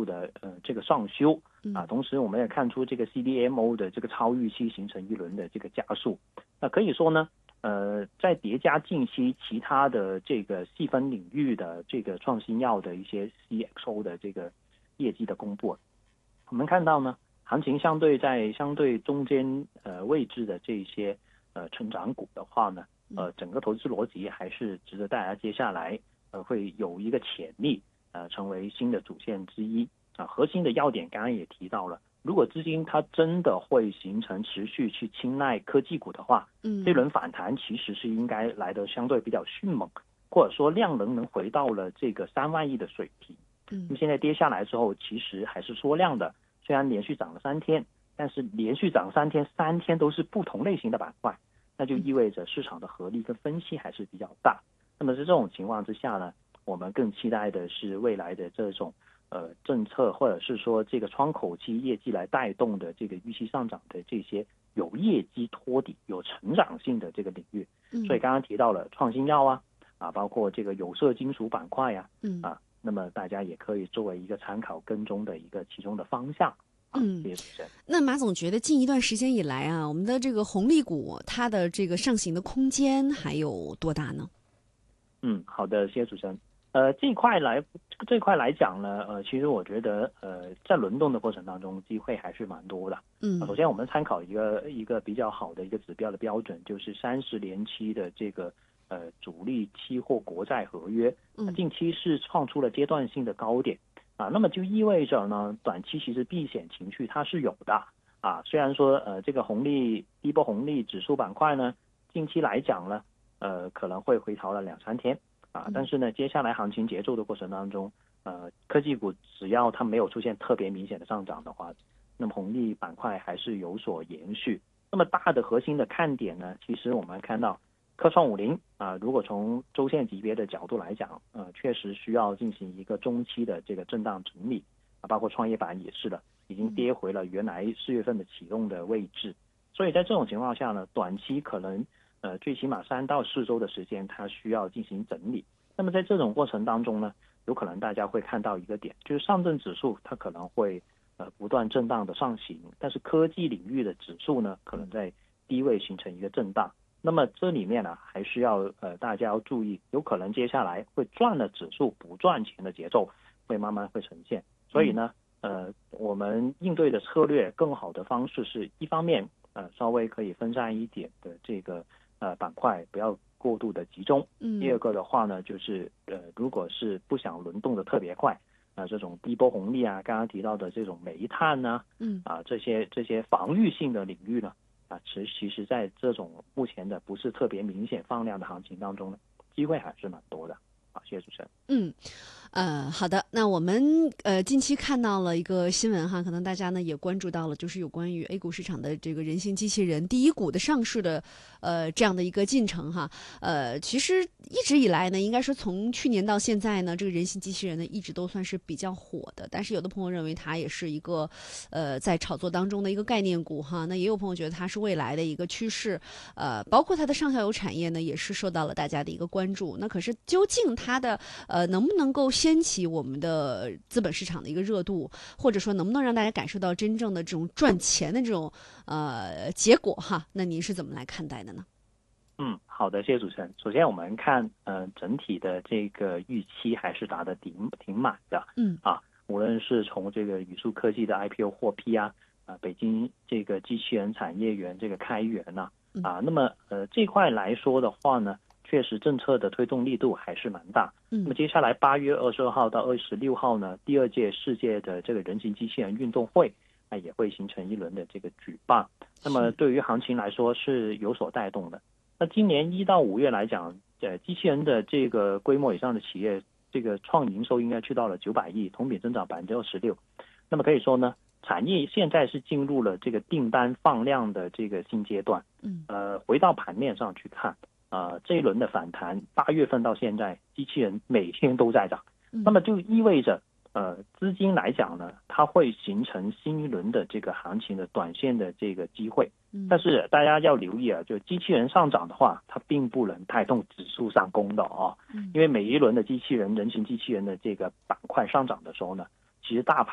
的这个上修同时我们也看出这个 CDMO 的这个超预期形成一轮的这个加速。那可以说呢在叠加近期其他的这个细分领域的这个创新药的一些 CXO 的这个业绩的公布，我们看到呢行情相对中间位置的这些成长股的话呢整个投资逻辑还是值得大家接下来会有一个潜力成为新的主线之一核心的要点刚刚也提到了，如果资金它真的会形成持续去青睐科技股的话这轮反弹其实是应该来得相对比较迅猛，或者说量能回到了这个3万亿的水平。那么现在跌下来之后其实还是缩量的，虽然连续涨了3天，但是连续涨3天3天都是不同类型的板块，那就意味着市场的合力跟分析还是比较大。那么在这种情况之下呢，我们更期待的是未来的这种政策或者是说这个窗口期业绩来带动的这个预期上涨的这些有业绩托底有成长性的这个领域。所以刚刚提到了创新药包括这个有色金属板块那么大家也可以作为一个参考跟踪的一个其中的方向。 那马总觉得近一段时间以来我们的这个红利股它的这个上行的空间还有多大呢？ 好的，谢谢主持人。这一块来讲呢其实我觉得在轮动的过程当中机会还是蛮多的。首先我们参考一个比较好的一个指标的标准，就是30年期的这个主力期货国债合约近期是创出了阶段性的高点那么就意味着呢短期其实避险情绪它是有的虽然说这个低波红利指数板块呢近期来讲呢可能会回调了2-3天但是呢接下来行情节奏的过程当中科技股只要它没有出现特别明显的上涨的话，那么红利板块还是有所延续。那么大的核心的看点呢，其实我们看到科创50如果从周线级别的角度来讲确实需要进行一个中期的这个震荡整理包括创业板也是的，已经跌回了原来4月份的启动的位置。所以在这种情况下呢，短期可能最起码3到4周的时间它需要进行整理。那么在这种过程当中呢，有可能大家会看到一个点，就是上证指数它可能会不断震荡的上行，但是科技领域的指数呢可能在低位形成一个震荡。那么这里面呢还是要大家要注意，有可能接下来会赚了指数不赚钱的节奏会慢慢会呈现。所以呢我们应对的策略更好的方式是一方面稍微可以分散一点的这个板块，不要过度的集中。第二个的话呢就是如果是不想轮动的特别快这种低波红利刚刚提到的这种煤炭这些防御性的领域呢其实在这种目前的不是特别明显放量的行情当中呢，机会还是蛮多的。谢谢主持人。 好的，那我们近期看到了一个新闻可能大家呢也关注到了，就是有关于 A 股市场的这个人形机器人第一股的上市的这样的一个进程其实一直以来呢，应该说从去年到现在呢，这个人形机器人呢一直都算是比较火的，但是有的朋友认为它也是一个在炒作当中的一个概念股那也有朋友觉得它是未来的一个趋势包括它的上下游产业呢也是受到了大家的一个关注。那可是究竟它的能不能够掀起我们的资本市场的一个热度，或者说能不能让大家感受到真正的这种赚钱的这种结果那您是怎么来看待的呢？ 好的，谢谢主持人。首先我们看整体的这个预期还是打得挺满的无论是从这个宇树科技的 IPO 获批北京这个机器人产业园这个开源那么这块来说的话呢，确实政策的推动力度还是蛮大。那么接下来8月22号到26号呢，第2届世界的这个人形机器人运动会也会形成一轮的这个举办。那么对于行情来说是有所带动的。那今年1到5月来讲机器人的这个规模以上的企业这个创营收应该去到了900亿，同比增长26%。那么可以说呢，产业现在是进入了这个订单放量的这个新阶段。回到盘面上去看这一轮的反弹8月份到现在机器人每天都在涨那么就意味着资金来讲呢，它会形成新一轮的这个行情的短线的这个机会。但是大家要留意就机器人上涨的话，它并不能带动指数上攻的因为每一轮的人形机器人的这个板块上涨的时候呢，其实大盘